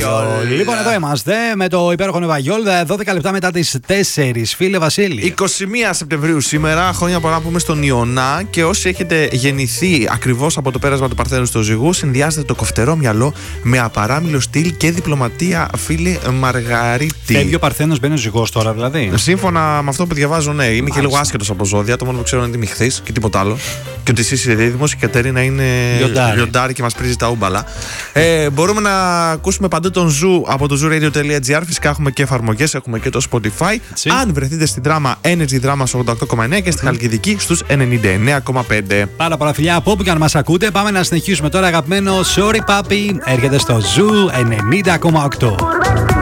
Νεβαγιόλ. Λοιπόν, εδώ είμαστε με το υπέροχο Νεβαγιόλ. 12 λεπτά μετά τις 4. Φίλε Βασίλη. 21 Σεπτεμβρίου σήμερα, χρόνια πολλά που είμαι στον Ιωνά. Και όσοι έχετε γεννηθεί ακριβώς από το πέρασμα του Παρθένου στο Ζυγού, συνδυάζετε το κοφτερό μυαλό με απαράμιλο στυλ και διπλωματία, φίλη Μαργαρίτη. Φεύγει ο Παρθένος, μπαίνει ο Ζυγός τώρα δηλαδή. Σύμφωνα με αυτό που διαβάζω, ναι. Είμαι και λίγο άσχετος από ζώδια. Το μόνο που ξέρω είναι ότι είμαι χθες και τίποτα άλλο. Και ότι εσύ είσαι δίδυμος και η Κατερίνα είναι λιοντάρι και μας πρίζει τα ούμπαλα. Μπορούμε να ακούσουμε παντού τον Ζου από το zooradio.gr. Φυσικά έχουμε και εφαρμογές, έχουμε και το Spotify. Αν βρεθείτε στην δράμα Energy Drama 88,9 και στη Χαλκιδική στους 99,5. Πάρα πολλά φιλιά από όπου και αν μας ακούτε. Πάμε να συνεχίσουμε τώρα, αγαπημένο Sorry Papi. Έρχεται στο Zoo 90,8.